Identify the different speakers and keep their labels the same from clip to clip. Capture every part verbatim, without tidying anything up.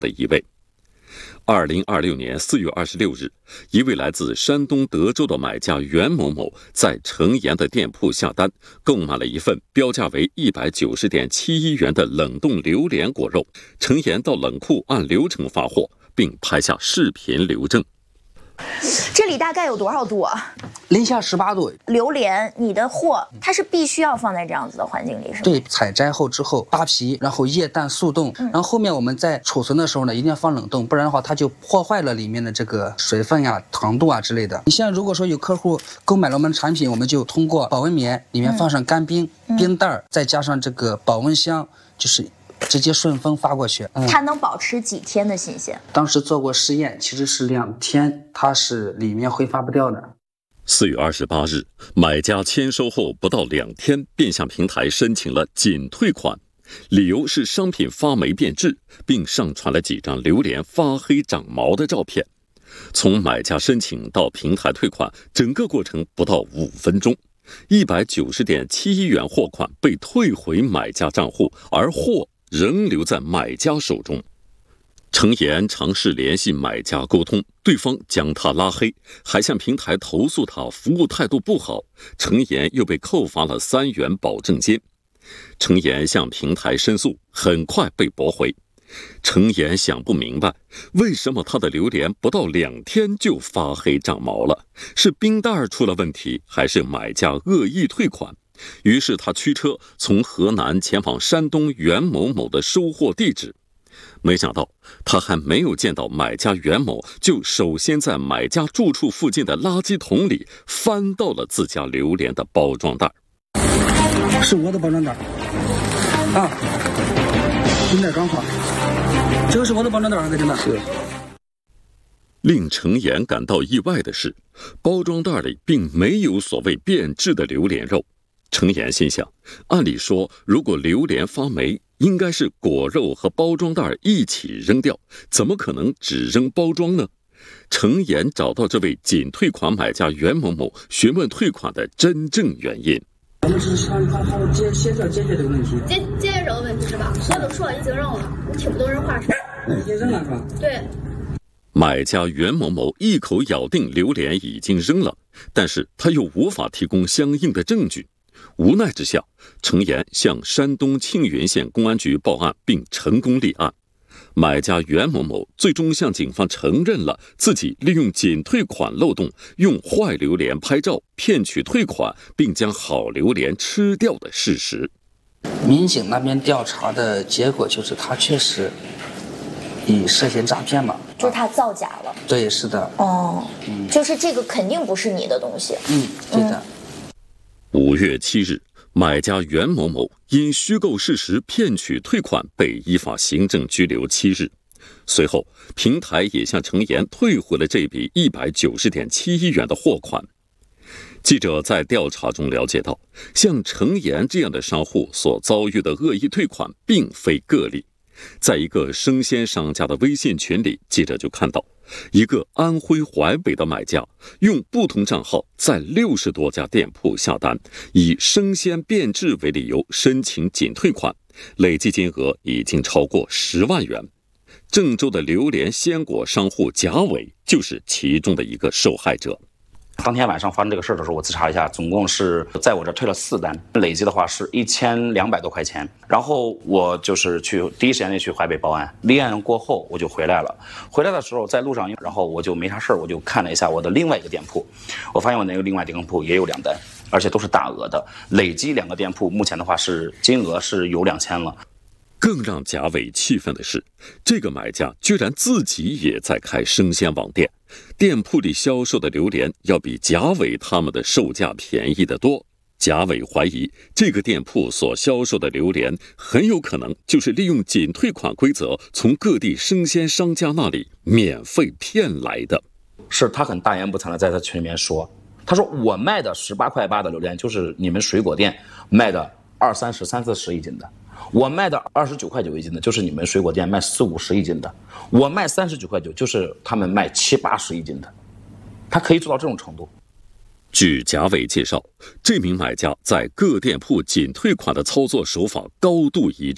Speaker 1: 的一位。二零二六年四月二十六日，一位来自山东德州的买家袁某某在程岩的店铺下单，购买了一份标价为一百九十点七一元的冷冻榴莲果肉。程岩到冷库按流程发货，并拍下视频留证。
Speaker 2: 这里大概有多少度啊？
Speaker 3: 零下十八度。
Speaker 2: 榴莲，你的货它是必须要放在这样子的环境里，是吗？
Speaker 3: 对，采摘后之后扒皮，然后液氮速冻，嗯、然后后面我们在储存的时候呢，一定要放冷冻，不然的话它就破坏了里面的这个水分呀、糖度啊之类的。你像如果说有客户购买了我们产品，我们就通过保温棉里面放上干冰、嗯、冰袋，再加上这个保温箱，就是直接顺丰发过去。
Speaker 2: 嗯、它能保持几天的新鲜？
Speaker 3: 当时做过试验，其实是两天，它是里面挥发不掉的。
Speaker 1: 四月二十八日，买家签收后不到两天，便向平台申请了仅退款，理由是商品发霉变质，并上传了几张榴莲发黑长毛的照片。从买家申请到平台退款，整个过程不到五分钟，一百九十点七一元货款被退回买家账户，而货仍留在买家手中。程岩尝试联系买家沟通，对方将他拉黑，还向平台投诉他服务态度不好。程岩又被扣罚了三元保证金。程岩向平台申诉，很快被驳回。程岩想不明白，为什么他的榴莲不到两天就发黑长毛了？是冰袋出了问题，还是买家恶意退款？于是他驱车从河南前往山东袁某某的收货地址。没想到他还没有见到买家袁某，就首先在买家住处附近的垃圾桶里翻到了自家榴莲的包装袋。
Speaker 3: 是我的包装袋啊，冰袋刚好，这个是我的包装袋，哥真的是。
Speaker 1: 令程岩感到意外的是，包装袋里并没有所谓变质的榴莲肉。程岩心想，按理说如果榴莲发霉，应该是果肉和包装袋一起扔掉，怎么可能只扔包装呢？程岩找到这位仅退款买家袁某某，询问退款的真正原因。
Speaker 3: 我们是想好好解解决解决这个问题，
Speaker 4: 解解决这个问题是吧？我都说已经扔了，我听不懂人话是吧？
Speaker 3: 已经扔了是吧？
Speaker 4: 对。
Speaker 1: 买家袁某某一口咬定榴莲已经扔了，但是他又无法提供相应的证据。无奈之下，程岩向山东庆云县公安局报案，并成功立案。买家袁某某最终向警方承认了自己利用仅退款漏洞，用坏榴莲拍照骗取退款，并将好榴莲吃掉的事实。
Speaker 3: 民警那边调查的结果就是他确实以涉嫌诈骗嘛，
Speaker 2: 就是他造假了。
Speaker 3: 对，是的。
Speaker 2: 哦，嗯，就是这个肯定不是你的东西。
Speaker 3: 嗯，对的。
Speaker 1: 五月七日，买家袁某某因虚构事实骗取退款，被依法行政拘留七日。随后，平台也向程岩退回了这笔一百九十点七一元的货款。记者在调查中了解到，像程岩这样的商户所遭遇的恶意退款并非个例。在一个生鲜商家的微信群里，记者就看到一个安徽淮北的买家用不同账号在六十多家店铺下单，以生鲜变质为理由申请仅退款，累计金额已经超过十万元。郑州的榴莲鲜果商户贾伟就是其中的一个受害者。
Speaker 5: 当天晚上发生这个事儿的时候，我自查一下，总共是在我这退了四单，累计的话是一千两百多块钱。然后我就是去第一时间内去淮北报案，立案过后我就回来了。回来的时候在路上，然后我就没啥事儿，我就看了一下我的另外一个店铺，我发现我那个另外一个店铺也有两单，而且都是大额的，累计两个店铺目前的话是金额是有两千了。
Speaker 1: 更让贾伟气愤的是，这个买家居然自己也在开生鲜网店，店铺里销售的榴莲要比贾伟他们的售价便宜得多。贾伟怀疑这个店铺所销售的榴莲很有可能就是利用仅退款规则从各地生鲜商家那里免费骗来的。
Speaker 5: 是他很大言不惭的在他群里面说，他说我卖的十八块八的榴莲就是你们水果店卖的二三十三四十一斤的，我卖的二十九块九一斤的，就是你们水果店卖四五十一斤的，我卖三十九块九，就是他们卖七八十一斤的，他可以做到这种程度。
Speaker 1: 据贾伟介绍，这名买家在各店铺仅退款的操作手法高度一致，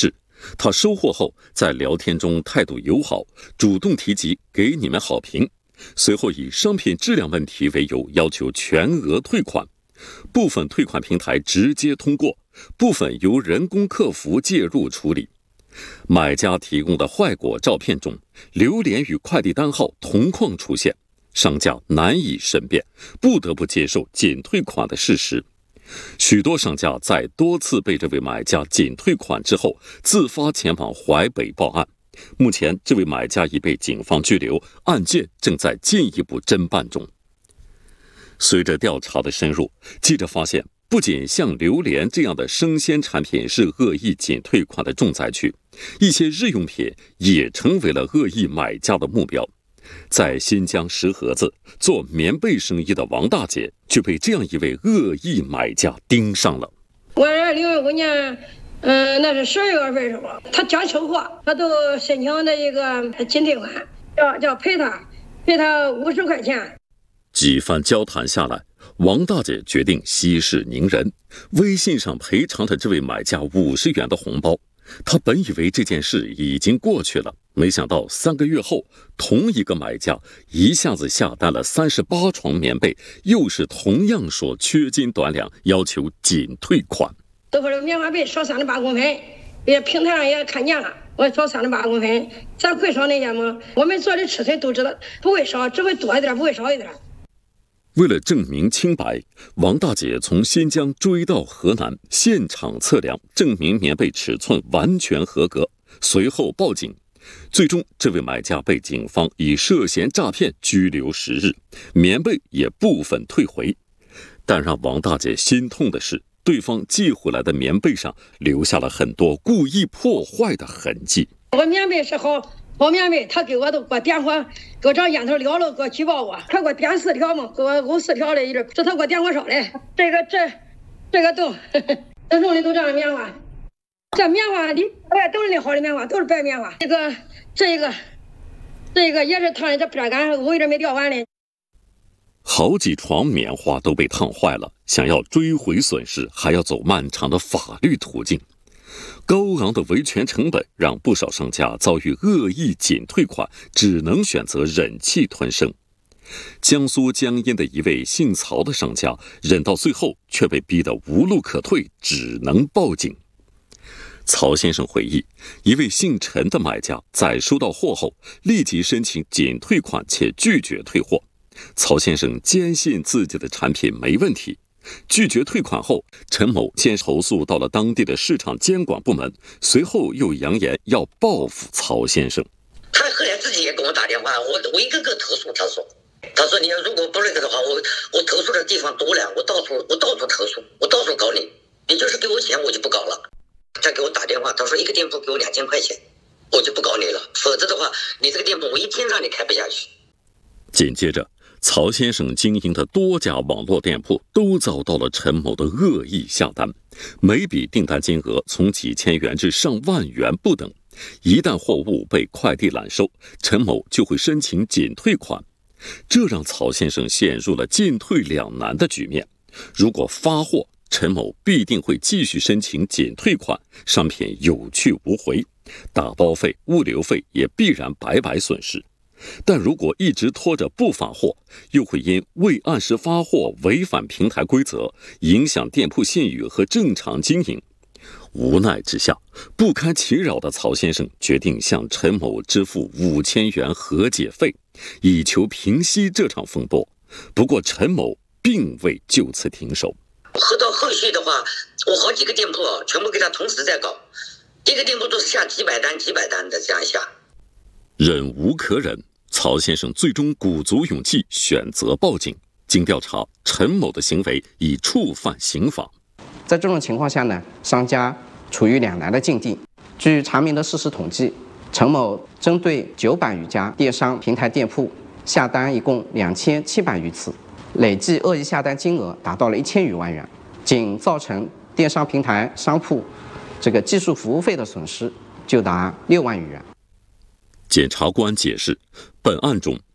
Speaker 1: 他收货后在聊天中态度友好，主动提及给你们好评，随后以商品质量问题为由要求全额退款，部分退款平台直接通过，部分由人工客服介入处理。买家提供的坏果照片中，榴莲与快递单号同框出现，商家难以申辩，不得不接受仅退款的事实。许多商家在多次被这位买家仅退款之后，自发前往淮北报案。目前，这位买家已被警方拘留，案件正在进一步侦办中。随着调查的深入，记者发现，不仅像榴莲这样的生鲜产品是恶意仅退款的重灾区，一些日用品也成为了恶意买家的目标。在新疆石河子做棉被生意的王大姐就被这样一位恶意买家盯上了。
Speaker 6: 我二零二五年，嗯、呃，那是十二月份的时候，他讲丑话，他都申请的一个仅退款，要要赔他，赔他五十块钱。
Speaker 1: 几番交谈下来，王大姐决定息事宁人，微信上赔偿了这位买家五十元的红包。她本以为这件事已经过去了，没想到三个月后，同一个买家一下子下单了三十八床棉被，又是同样说缺斤短两，要求仅退款。
Speaker 6: 都说这棉花被少三十八公分，也平台上也看见了，我少三十八公分，咱会少那些吗？我们做的尺寸都知道，不会少，只会多一点，不会少一点。
Speaker 1: 为了证明清白，王大姐从新疆追到河南，现场测量，证明棉被尺寸完全合格，随后报警。最终，这位买家被警方以涉嫌诈骗拘留十日，棉被也部分退回。但让王大姐心痛的是，对方寄回来的棉被上留下了很多故意破坏的痕迹。
Speaker 6: 我棉被是好。好棉被，他给我都给我点火，给我找烟头燎了，给我举报我，他给我点四条嘛，给我勾四条的，一直这他给我点火烧的。这个这这个洞，这洞里都这样棉花，这棉花里外都是那好的棉花，都是白棉花。这个这个这个也是烫的，这边杆我一直没掉完呢。
Speaker 1: 好几床棉花都被烫坏了，想要追回损失，还要走漫长的法律途径。高昂的维权成本让不少商家遭遇恶意仅退款，只能选择忍气吞声。江苏江阴的一位姓曹的商家，忍到最后却被逼得无路可退，只能报警。曹先生回忆，一位姓陈的买家在收到货后，立即申请仅退款且拒绝退货。曹先生坚信自己的产品没问题。拒绝退款后，陈某先投诉到了当地的市场监管部门，随后又扬言要报复曹先生。
Speaker 7: 他后来自己也给我打电话，我我一个个投诉。他说，他说你如果不那个的话，我我投诉的地方多了，我到处我到处投诉，我到处搞你，你就是给我钱我就不搞了。他给我打电话，他说一个店铺给我两千块钱，我就不搞你了，否则的话，你这个店铺我一天让你开不下去。
Speaker 1: 紧接着，曹先生经营的多家网络店铺都遭到了陈某的恶意下单，每笔订单金额从几千元至上万元不等。一旦货物被快递揽收，陈某就会申请仅退款，这让曹先生陷入了进退两难的局面。如果发货，陈某必定会继续申请仅退款，商品有去无回，打包费、物流费也必然白白损失。但如果一直拖着不发货，又会因未按时发货违反平台规则，影响店铺信誉和正常经营。无奈之下，不堪其扰的曹先生决定向陈某支付五千元和解费，以求平息这场风波。不过陈某并未就此停手。
Speaker 7: 喝到后续的话，我好几个店铺全部给他同时在搞，一个店铺都是下几百单几百单的这样下。
Speaker 1: 忍无可忍，曹先生最终鼓足勇气选择报警。经调查，陈某的行为已触犯刑法。
Speaker 8: 在这种情况下呢，商家处于两难的境地。据查明的事实统计，陈某针对九百余家电商平台店铺下单一共两千七百余次，累计恶意下单金额达到了一千余万元，仅造成电商平台商铺这个技术服务费的损失就达六万余元。
Speaker 1: 检察官解释，本案中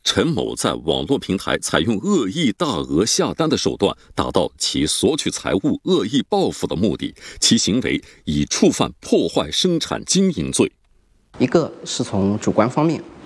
Speaker 1: 陈某在网络平台采用恶意大额下单的手段，达到其索取财物、恶意报复的目的，其行为已触犯破坏生产经营罪。
Speaker 8: 一个是从主观方面，